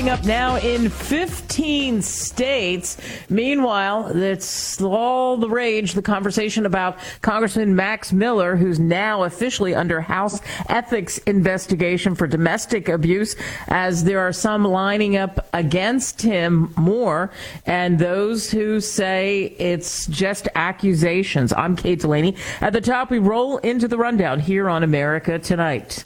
Up now in 15 states. Meanwhile, it's all the rage, the conversation about Congressman Max Miller, who's now officially under House ethics investigation for domestic abuse, as there are some lining up against him more, and those who say it's just accusations. I'm Kate Delaney. At the top, we roll into the rundown here on America Tonight.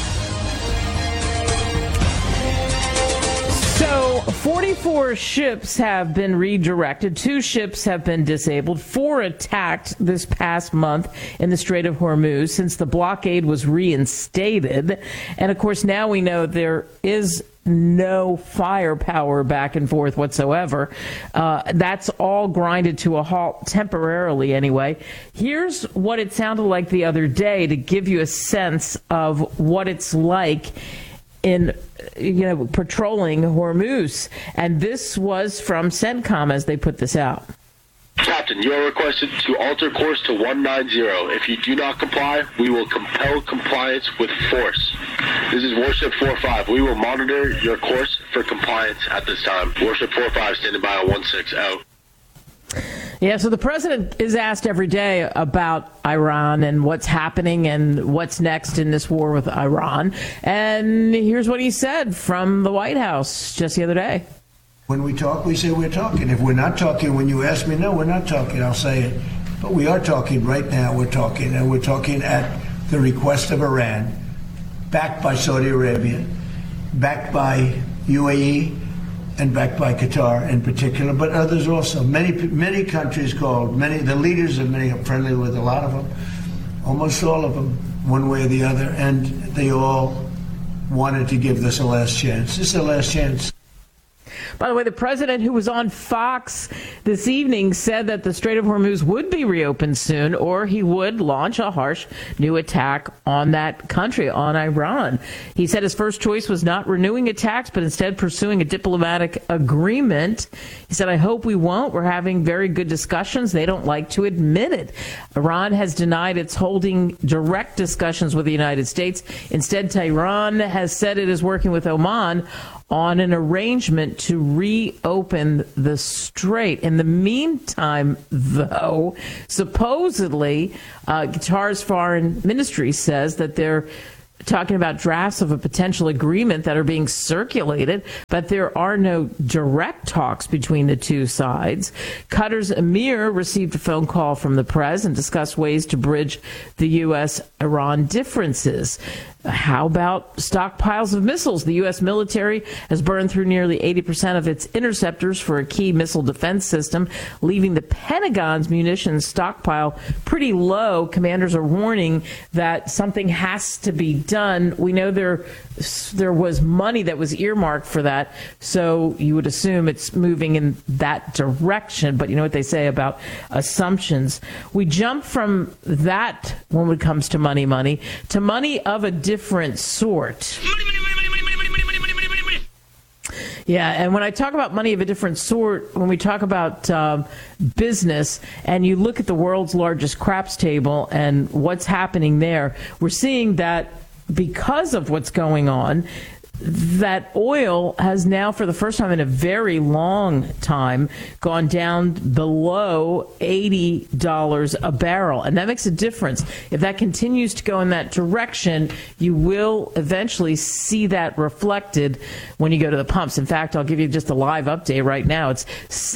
So 44 ships have been redirected. 2 ships have been disabled. 4 attacked this past month in the Strait of Hormuz since the blockade was reinstated. And of course, now we know there is no firepower back and forth whatsoever. That's all grinded to a halt temporarily anyway. Here's what it sounded like the other day to give you a sense of what it's like in patrolling Hormuz. And this was from CENTCOM as they put this out. Captain, you are requested to alter course to 190. If you do not comply, we will compel compliance with force. This is Warship 45. We will monitor your course for compliance at this time. Warship 45 standing by on 16 out. Yeah, so the president is asked every day about Iran and what's happening and what's next in this war with Iran. And here's what he said from the White House just the other day. When we talk, we say we're talking. If we're not talking, when you ask me, no, we're not talking, I'll say it. But we are talking right now. We're talking, and we're talking at the request of Iran, backed by Saudi Arabia, backed by UAE, and backed by Qatar in particular, but others also. Many countries called, the leaders of many are friendly with a lot of them, almost all of them, one way or the other, and they all wanted to give this a last chance. This is a last chance. By the way, the president, who was on Fox this evening, said that the Strait of Hormuz would be reopened soon, or he would launch a harsh new attack on that country, on Iran. He said his first choice was not renewing attacks, but instead pursuing a diplomatic agreement. He said, I hope we won't. We're having very good discussions. They don't like to admit it. Iran has denied it's holding direct discussions with the United States. Instead, Tehran has said it is working with Oman on an arrangement to reopen the strait. In the meantime, though, supposedly, Qatar's foreign ministry says that they're talking about drafts of a potential agreement that are being circulated, but there are no direct talks between the two sides. Qatar's emir received a phone call from the press and discussed ways to bridge the U.S.-Iran differences. How about stockpiles of missiles? The U.S. military has burned through nearly 80% of its interceptors for a key missile defense system, leaving the Pentagon's munitions stockpile pretty low. Commanders are warning that something has to be done. We know there was money that was earmarked for that, so you would assume it's moving in that direction. But you know what they say about assumptions. We jump from that, when it comes to money, to money of a different sort. Yeah, and when I talk about money of a different sort, when we talk about business, and you look at the world's largest craps table and what's happening there, we're seeing that because of what's going on, that oil has now, for the first time in a very long time, gone down below $80 a barrel. And that makes a difference. If that continues to go in that direction, you will eventually see that reflected when you go to the pumps. In fact, I'll give you just a live update right now. It's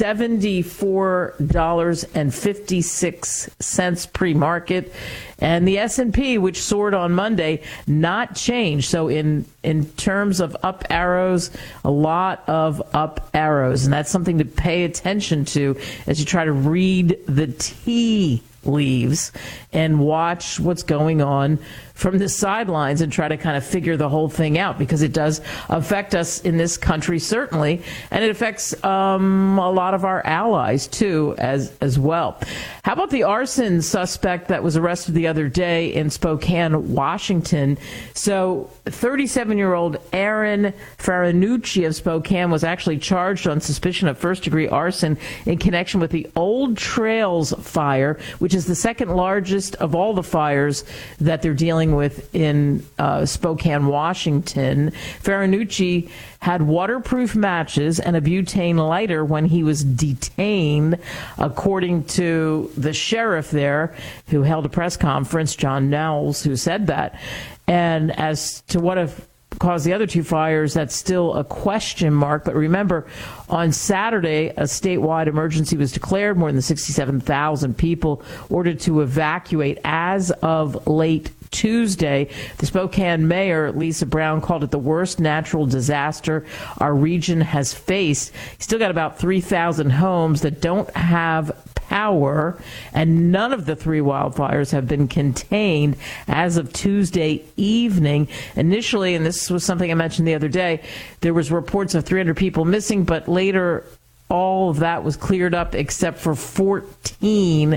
$74.56 pre-market. And the S&P, which soared on Monday, not changed. So in terms of up arrows, a lot of up arrows. And that's something to pay attention to as you try to read the tea leaves and watch what's going on from the sidelines and try to kind of figure the whole thing out, because it does affect us in this country, certainly, and it affects a lot of our allies, too, as well. How about the arson suspect that was arrested the other day in Spokane, Washington? So 37-year-old Aaron Faranucci of Spokane was actually charged on suspicion of first-degree arson in connection with the Old Trails fire, which which is the second largest of all the fires that they're dealing with in Spokane, Washington. Faranucci had waterproof matches and a butane lighter when he was detained, according to the sheriff there, who held a press conference, John Knowles, who said that. And as to what have caused the other two fires, that's still a question mark. But remember, on Saturday, a statewide emergency was declared. More than 67,000 people ordered to evacuate. As of late Tuesday, the Spokane mayor, Lisa Brown, called it the worst natural disaster our region has faced. Still got about 3,000 homes that don't have power, and none of the three wildfires have been contained as of Tuesday evening. Initially, and this was something I mentioned the other day, there was reports of 300 people missing, but later all of that was cleared up except for 14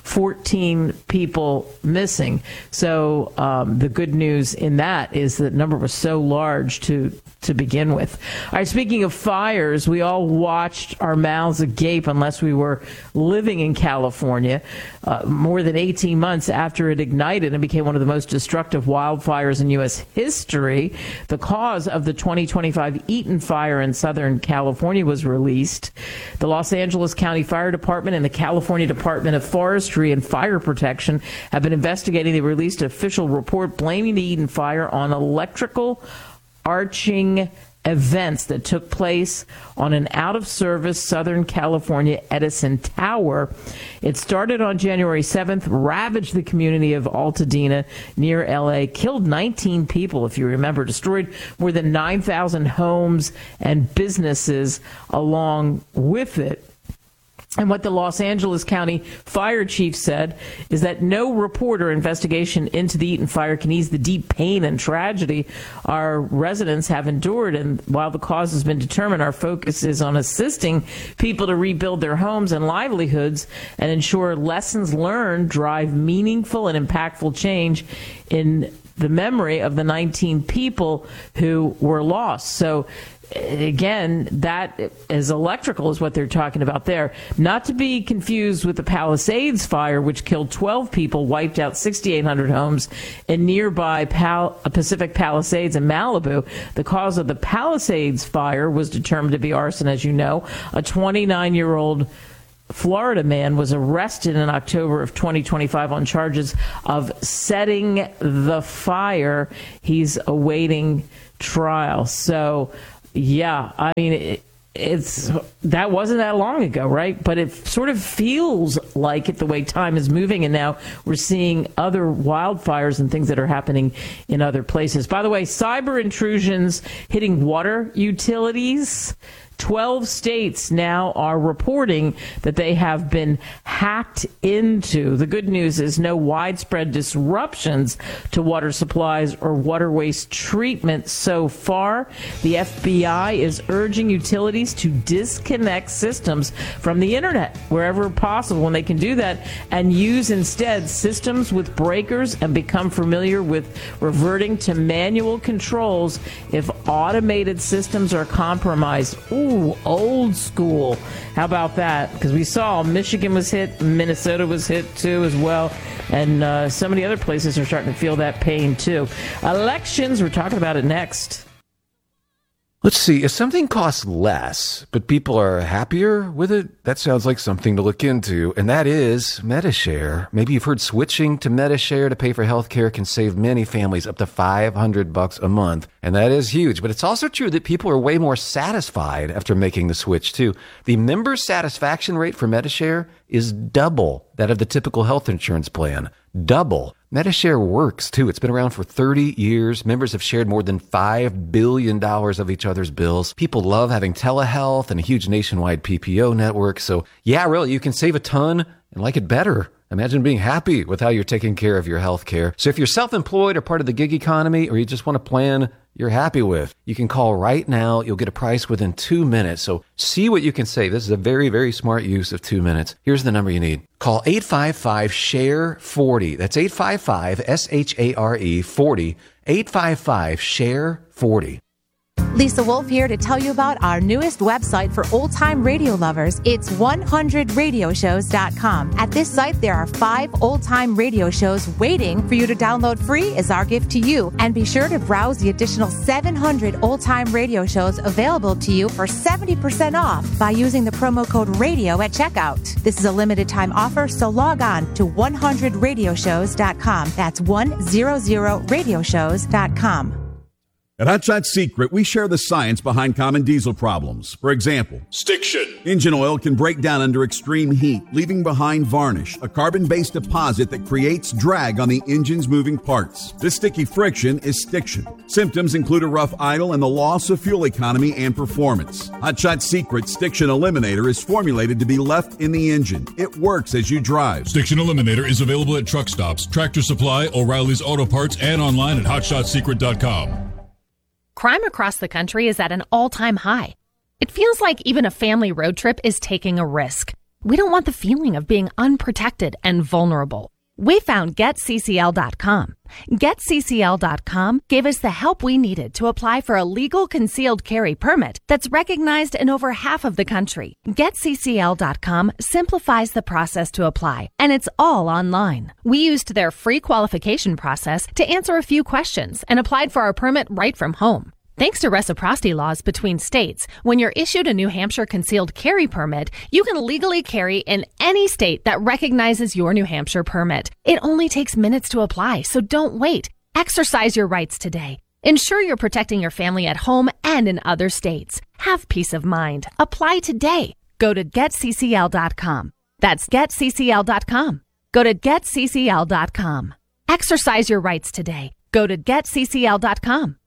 people missing. So the good news in that is that number was so large to begin with. All right, speaking of fires, we all watched our mouths agape unless we were living in California. More than 18 months after it ignited and became one of the most destructive wildfires in U.S. history, the cause of the 2025 Eaton fire in Southern California was released. The Los Angeles County Fire Department and the California Department of Forestry and Fire Protection have been investigating. They released an official report blaming the Eaton fire on electrical arcing events that took place on an out-of-service Southern California Edison tower. It started on January 7th, ravaged the community of Altadena near L.A., killed 19 people, if you remember, destroyed more than 9,000 homes and businesses along with it. And what the Los Angeles County Fire Chief said is that no report or investigation into the Eaton fire can ease the deep pain and tragedy our residents have endured. And while the cause has been determined, our focus is on assisting people to rebuild their homes and livelihoods and ensure lessons learned drive meaningful and impactful change in the memory of the 19 people who were lost. So again, that is electrical is what they're talking about there. Not to be confused with the Palisades fire, which killed 12 people, wiped out 6,800 homes in nearby Pacific Palisades in Malibu. The cause of the Palisades fire was determined to be arson, as you know. A 29-year-old Florida man was arrested in October of 2025 on charges of setting the fire. He's awaiting trial. So, yeah, I mean, it's that wasn't that long ago, right? But it sort of feels like it the way time is moving, and now we're seeing other wildfires and things that are happening in other places. By the way, cyber intrusions hitting water utilities. 12 states now are reporting that they have been hacked into. The good news is no widespread disruptions to water supplies or water waste treatment so far. The FBI is urging utilities to disconnect systems from the internet wherever possible when they can do that, and use instead systems with breakers and become familiar with reverting to manual controls if automated systems are compromised. Ooh, old school. How about that? Because we saw Michigan was hit, Minnesota was hit too as well, and so many other places are starting to feel that pain too. Elections, we're talking about it next. Let's see, if something costs less, but people are happier with it, that sounds like something to look into, and that is Medi-Share. Maybe you've heard switching to Medi-Share to pay for health care can save many families up to $500 a month, and that is huge. But it's also true that people are way more satisfied after making the switch, too. The member satisfaction rate for Medi-Share is double that of the typical health insurance plan. Double. Medi-Share works, too. It's been around for 30 years. Members have shared more than $5 billion of each other's bills. People love having telehealth and a huge nationwide PPO network. So, yeah, really, you can save a ton and like it better. Imagine being happy with how you're taking care of your health care. So if you're self-employed or part of the gig economy, or you just want a plan you're happy with, you can call right now. You'll get a price within 2 minutes. So see what you can save. This is a very, very smart use of 2 minutes. Here's the number you need. Call 855-SHARE-40. That's 855-SHARE-40. 855-SHARE-40. Lisa Wolf here to tell you about our newest website for old-time radio lovers. It's 100radioshows.com. At this site, there are 5 old-time radio shows waiting for you to download free as our gift to you. And be sure to browse the additional 700 old-time radio shows available to you for 70% off by using the promo code RADIO at checkout. This is a limited-time offer, so log on to 100radioshows.com. That's 100radioshows.com. At Hot Shot Secret, we share the science behind common diesel problems. For example, stiction. Engine oil can break down under extreme heat, leaving behind varnish, a carbon-based deposit that creates drag on the engine's moving parts. This sticky friction is stiction. Symptoms include a rough idle and the loss of fuel economy and performance. Hot Shot Secret Stiction Eliminator is formulated to be left in the engine. It works as you drive. Stiction Eliminator is available at truck stops, Tractor Supply, O'Reilly's Auto Parts, and online at hotshotsecret.com. Crime across the country is at an all-time high. It feels like even a family road trip is taking a risk. We don't want the feeling of being unprotected and vulnerable. We found GetCCL.com. GetCCL.com gave us the help we needed to apply for a legal concealed carry permit that's recognized in over half of the country. GetCCL.com simplifies the process to apply, and it's all online. We used their free qualification process to answer a few questions and applied for our permit right from home. Thanks to reciprocity laws between states, when you're issued a New Hampshire concealed carry permit, you can legally carry in any state that recognizes your New Hampshire permit. It only takes minutes to apply, so don't wait. Exercise your rights today. Ensure you're protecting your family at home and in other states. Have peace of mind. Apply today. Go to GetCCL.com. That's GetCCL.com. Go to GetCCL.com. Exercise your rights today. Go to GetCCL.com.